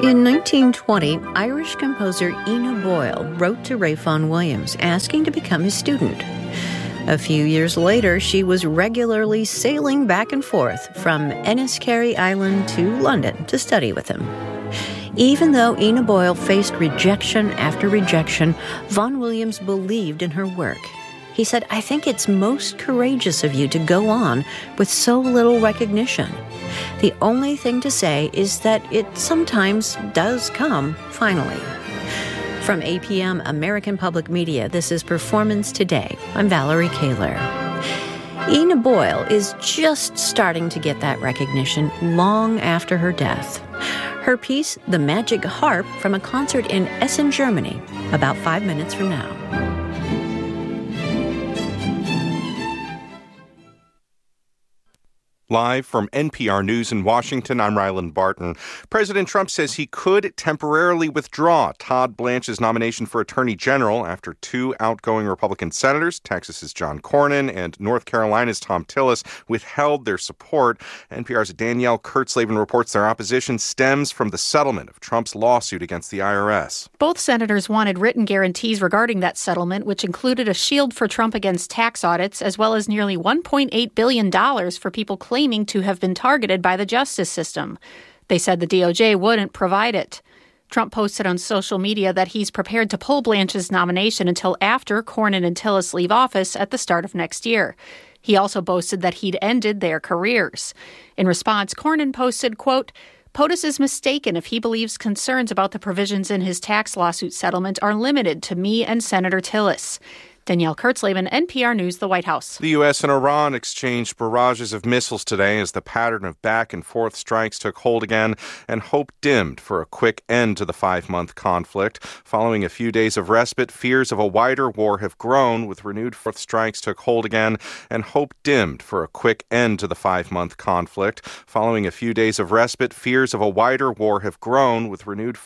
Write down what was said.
In 1920, Irish composer Ina Boyle wrote to Ralph Vaughan Williams asking to become his student. A few years later, she was regularly sailing back and forth from Enniskerry Island to London to study with him. Even though Ina Boyle faced rejection after rejection, Vaughan Williams believed in her work. He said, "I think it's most courageous of you to go on with so little recognition. The only thing to say is that it sometimes does come, finally." From APM American Public Media, this is Performance Today. I'm Valerie Kaler. Ina Boyle is just starting to get that recognition long after her death. Her piece, The Magic Harp, from a concert in Essen, Germany, about 5 minutes from now. Live from NPR News in Washington, I'm Ryland Barton. President Trump says he could temporarily withdraw Todd Blanche's nomination for Attorney General after two outgoing Republican senators, Texas's John Cornyn and North Carolina's Thom Tillis, withheld their support. NPR's Danielle Kurtzleben reports their opposition stems from the settlement of Trump's lawsuit against the IRS. Both senators wanted written guarantees regarding that settlement, which included a shield for Trump against tax audits, as well as nearly $1.8 billion for people claiming to have been targeted by the justice system. They said the DOJ wouldn't provide it. Trump posted on social media that he's prepared to pull Blanche's nomination until after Cornyn and Tillis leave office at the start of next year. He also boasted that he'd ended their careers. In response, Cornyn posted, quote, "POTUS is mistaken if he believes concerns about the provisions in his tax lawsuit settlement are limited to me and Senator Tillis." Danielle Kurtzleben, NPR News, the White House. The U.S. and Iran exchanged barrages of missiles today as the pattern of back-and-forth strikes took hold again, and hope dimmed for a quick end to the 5-month conflict. Following a few days of respite, fears of a wider war have grown, with renewed strikes took hold again, and hope dimmed for a quick end to the 5-month conflict. Following a few days of respite, fears of a wider war have grown, with renewed